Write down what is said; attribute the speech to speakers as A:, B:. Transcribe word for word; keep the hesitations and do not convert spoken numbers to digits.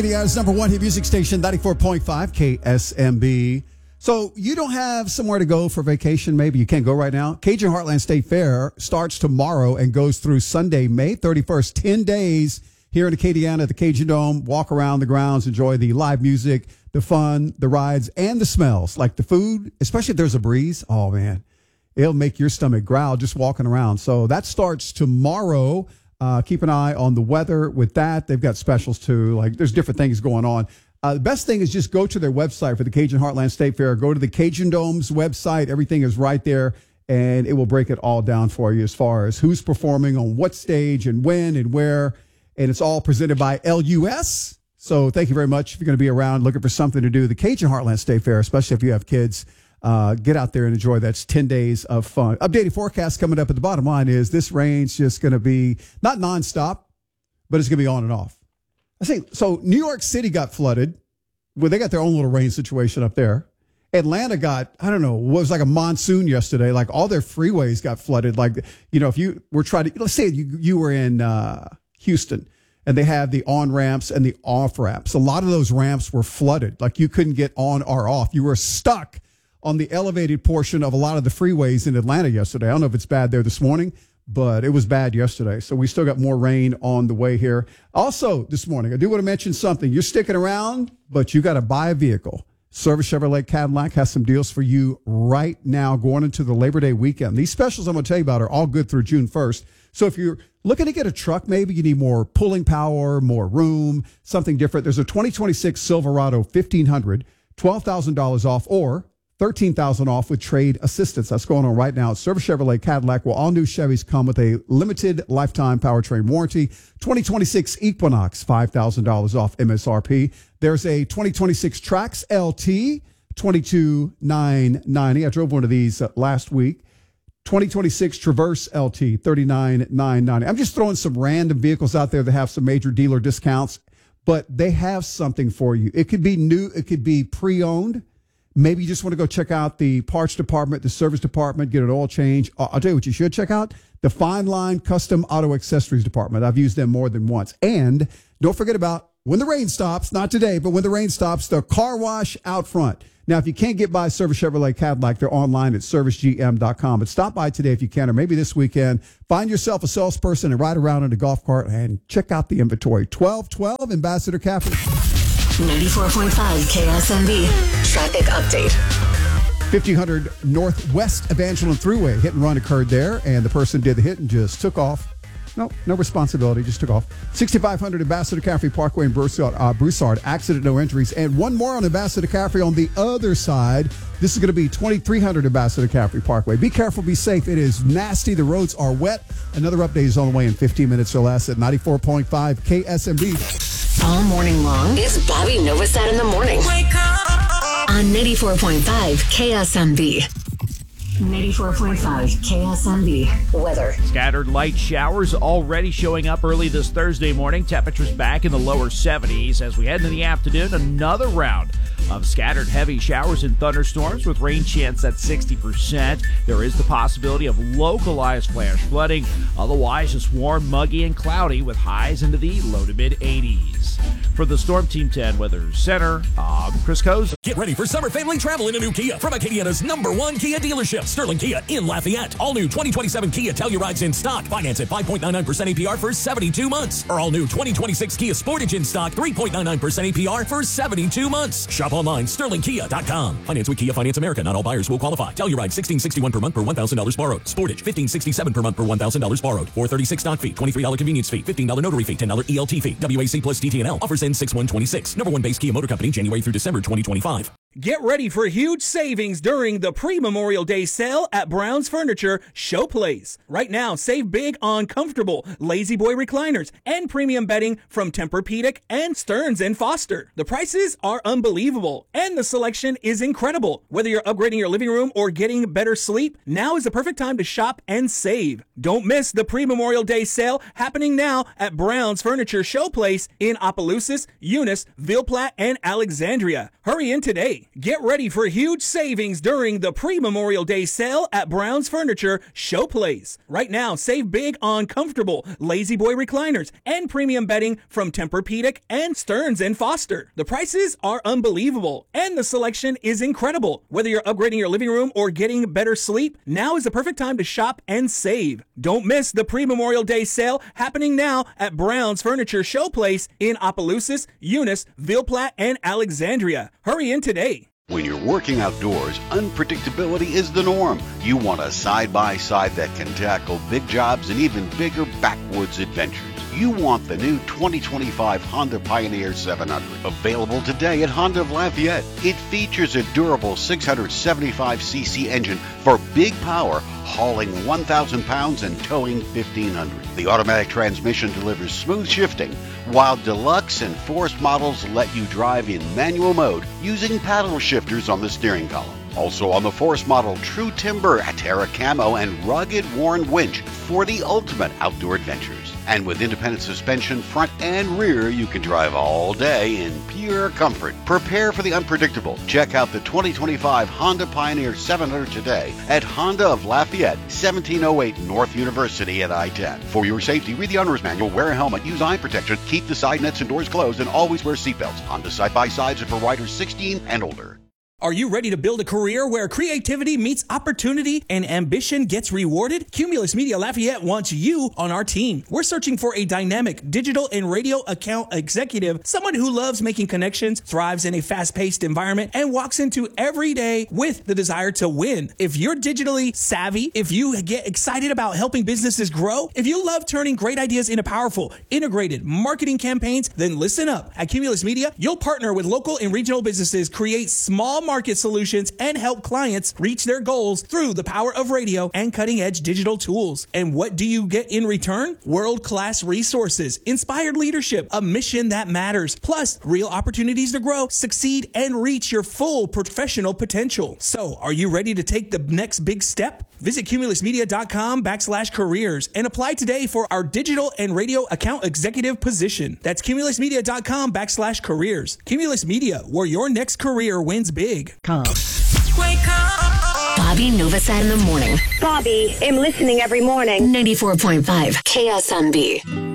A: Indiana's number one hit music station, ninety-four point five K S M B. So you don't have somewhere to go for vacation. Maybe you can't go right now. Cajun Heartland State Fair starts tomorrow and goes through Sunday, May thirty-first. ten days here in Acadiana at the Cajun Dome. Walk around the grounds, enjoy the live music, the fun, the rides, and the smells. Like the food, especially if there's a breeze. Oh, man, it'll make your stomach growl just walking around. So that starts tomorrow. Uh, keep an eye on the weather with that. They've got specials too. Like there's different things going on. Uh, the best thing is just go to their website for the Cajun Heartland State Fair. Go to the Cajun Dome's website. Everything is right there, and it will break it all down for you as far as who's performing on what stage and when and where. And it's all presented by L U S. So thank you very much. If you're going to be around looking for something to do, the Cajun Heartland State Fair, especially if you have kids, Uh, get out there and enjoy. That's ten days of fun. Updated forecast coming up, but the bottom line is this rain's just going to be not nonstop, but it's going to be on and off. I think so. New York City got flooded. Well, they got their own little rain situation up there. Atlanta got, I don't know, it was like a monsoon yesterday. Like all their freeways got flooded. Like, you know, if you were trying to, let's say you, you were in uh, Houston and they have the on ramps and the off ramps. A lot of those ramps were flooded. Like you couldn't get on or off. You were stuck on the elevated portion of a lot of the freeways in Atlanta yesterday. I don't know if it's bad there this morning, but it was bad yesterday. So we still got more rain on the way here. Also this morning, I do want to mention something. You're sticking around, but you got to buy a vehicle. Service Chevrolet Cadillac has some deals for you right now going into the Labor Day weekend. These specials I'm going to tell you about are all good through June first. So if you're looking to get a truck, maybe you need more pulling power, more room, something different. There's a twenty twenty-six Silverado fifteen hundred, twelve thousand dollars off, or thirteen thousand dollars off with trade assistance. That's going on right now at Service Chevrolet Cadillac, where all new Chevys come with a limited lifetime powertrain warranty. twenty twenty-six Equinox, five thousand dollars off M S R P. There's a twenty twenty-six Trax L T, twenty-two thousand nine hundred ninety dollars. I drove one of these uh, last week. twenty twenty-six Traverse L T, thirty-nine thousand nine hundred ninety dollars. I'm just throwing some random vehicles out there that have some major dealer discounts, but they have something for you. It could be new. It could be pre-owned. Maybe you just want to go check out the parts department, the service department, get an oil change. I'll tell you what you should check out, the Fine Line Custom Auto Accessories Department. I've used them more than once. And don't forget about when the rain stops, not today, but when the rain stops, the car wash out front. Now, if you can't get by Service Chevrolet Cadillac, they're online at service g m dot com. But stop by today if you can, or maybe this weekend. Find yourself a salesperson and ride around in a golf cart and check out the inventory. twelve twelve Ambassador Cafe.
B: ninety-four point five K S M B traffic update.
A: fifteen hundred Northwest Evangeline Thruway. Hit and run occurred there, and the person did the hit and just took off. No, no responsibility, just took off. sixty-five hundred Ambassador Caffrey Parkway in Broussard, uh, Broussard. Accident, no injuries. And one more on Ambassador Caffrey on the other side. This is going to be twenty-three hundred Ambassador Caffrey Parkway. Be careful, be safe. It is nasty. The roads are wet. Another update is on the way in fifteen minutes or less at ninety-four point five K S M B.
B: All morning long is Bobby Novosad in the morning. Wake up on ninety-four point five K S M B. ninety-four point five K S M B weather.
C: Scattered light showers already showing up early this Thursday morning. Temperatures back in the lower seventies. As we head into the afternoon, another round of scattered heavy showers and thunderstorms with rain chance at sixty percent. There is the possibility of localized flash flooding. Otherwise, it's warm, muggy, and cloudy with highs into the low to mid eighties. For the Storm Team ten Weather Center, I'm Chris Coz.
D: Get ready for summer family travel in a new Kia from Acadiana's number one Kia dealership, Sterling Kia in Lafayette. All new twenty twenty-seven Kia Telluride's in stock. Finance at five point nine nine percent A P R for seventy-two months. Or all new twenty twenty-six Kia Sportage in stock, three point nine nine percent A P R for seventy-two months. Shop online, sterling kia dot com. Finance with Kia Finance America. Not all buyers will qualify. Telluride sixteen sixty-one per month per one thousand dollars borrowed. Sportage fifteen sixty-seven per month per one thousand dollars borrowed. four thirty-six stock fee, twenty-three dollars convenience fee, fifteen dollars notary fee, ten dollars E L T fee. W A C plus D T N L. Offers end six one twenty-six. Number one base Kia Motor Company, January through December twenty twenty-five.
E: Get ready for huge savings during the pre-Memorial Day sale at Brown's Furniture Showplace. Right now, save big on comfortable Lazy Boy recliners and premium bedding from Tempur-Pedic and Stearns and Foster. The prices are unbelievable and the selection is incredible. Whether you're upgrading your living room or getting better sleep, now is the perfect time to shop and save. Don't miss the pre-Memorial Day sale happening now at Brown's Furniture Showplace in Opelousas, Eunice, Ville Platte, and Alexandria. Hurry in today. today. Get ready for huge savings during the pre-Memorial Day sale at Brown's Furniture Showplace. Right now, save big on comfortable Lazy Boy recliners and premium bedding from Tempur-Pedic and Stearns and Foster. The prices are unbelievable and the selection is incredible. Whether you're upgrading your living room or getting better sleep, now is the perfect time to shop and save. Don't miss the pre-Memorial Day sale happening now at Brown's Furniture Showplace in Opelousas, Eunice, Ville Platte, and Alexandria. Hurry in today.
F: When you're working outdoors, unpredictability is the norm. You want a side-by-side that can tackle big jobs and even bigger backwoods adventures. You want the new twenty twenty-five Honda Pioneer seven hundred, available today at Honda of Lafayette. It features a durable six hundred seventy-five c c engine for big power, hauling one thousand pounds and towing fifteen hundred. The automatic transmission delivers smooth shifting, while Deluxe and Force models let you drive in manual mode using paddle shifters on the steering column. Also on the Force model, True Timber, Terra Camo, and rugged worn winch for the ultimate outdoor adventures. And with independent suspension, front and rear, you can drive all day in pure comfort. Prepare for the unpredictable. Check out the twenty twenty-five Honda Pioneer seven hundred today at Honda of Lafayette, seventeen oh eight North University at I ten. For your safety, read the owner's manual, wear a helmet, use eye protection, keep the side nets and doors closed, and always wear seatbelts. Honda side-by-sides are for riders sixteen and older.
E: Are you ready to build a career where creativity meets opportunity and ambition gets rewarded? Cumulus Media Lafayette wants you on our team. We're searching for a dynamic digital and radio account executive, someone who loves making connections, thrives in a fast-paced environment, and walks into every day with the desire to win. If you're digitally savvy, if you get excited about helping businesses grow, if you love turning great ideas into powerful, integrated marketing campaigns, then listen up. At Cumulus Media, you'll partner with local and regional businesses, create small market solutions, and help clients reach their goals through the power of radio and cutting-edge digital tools. And what do you get in return? World-class resources, inspired leadership, a mission that matters, plus real opportunities to grow, succeed, and reach your full professional potential. So, are you ready to take the next big step? Visit cumulusmedia.com backslash careers and apply today for our digital and radio account executive position. That's cumulusmedia.com backslash careers. Cumulus Media, where your next career wins big.
B: Come. Wake up. Bobby Novosad in the morning.
G: Bobby, I'm listening every morning.
B: ninety-four point five K S M B.